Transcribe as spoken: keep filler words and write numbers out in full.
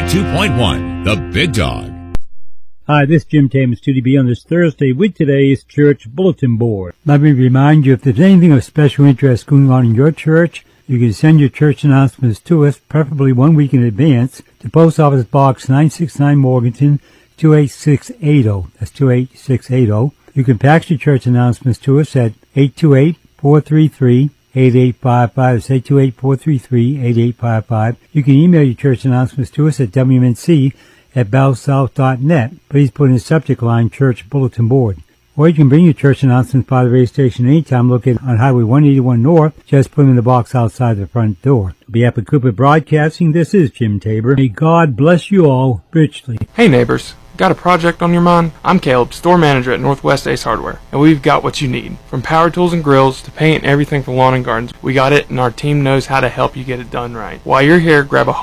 two point one, The Big Dog. Hi, this is Jim Tamus, two D B on this Thursday with today's Church Bulletin Board. Let me remind you, if there's anything of special interest going on in your church, you can send your church announcements to us, preferably one week in advance, to Post Office Box nine sixty-nine Morganton, two eight six eight zero. That's two eight six eight zero. You can fax your church announcements to us at eight two eight, four three three, eight eight five five. That's eight two eight, four three three, eight eight five five. You can email your church announcements to us at W M N C at bell south dot net. Please put in the subject line Church Bulletin Board. Or you can bring your church announcements by the radio station anytime located on Highway one eighty-one North. Just put them in the box outside the front door. On behalf of Cooper Broadcasting, this is Jim Tabor. May God bless you all richly. Hey neighbors, got a project on your mind? I'm Caleb, store manager at Northwest Ace Hardware, and we've got what you need. From power tools and grills to paint and everything for lawn and gardens, we got it, and our team knows how to help you get it done right. While you're here, grab a